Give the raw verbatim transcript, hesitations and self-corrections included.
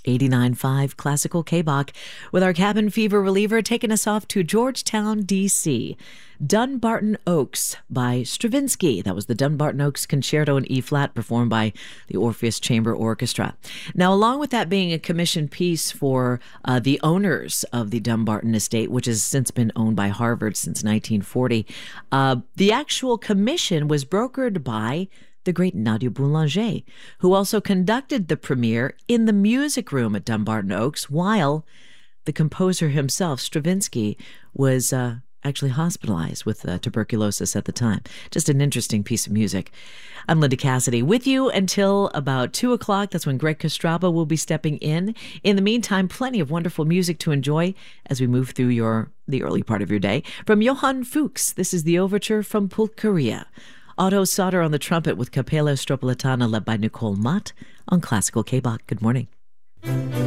eighty-nine point five Classical K-Bach with our cabin fever reliever taking us off to Georgetown, D C Dunbarton Oaks by Stravinsky. That was the Dunbarton Oaks Concerto in E-flat performed by the Orpheus Chamber Orchestra. Now, along with that being a commissioned piece for uh, the owners of the Dumbarton Estate, which has since been owned by Harvard since nineteen forty, uh, the actual commission was brokered by the great Nadia Boulanger, who also conducted the premiere in the music room at Dumbarton Oaks while the composer himself, Stravinsky, was uh, actually hospitalized with uh, tuberculosis at the time. Just an interesting piece of music. I'm Linda Cassidy with you until about two o'clock. That's when Greg Kostraba will be stepping in. In the meantime, plenty of wonderful music to enjoy as we move through your the early part of your day. From Johann Fuchs, this is the overture from Pulcheria. Otto Sauter on the trumpet with Capella Stropolitana led by Nicole Mott on Classical K-Bach. Good morning.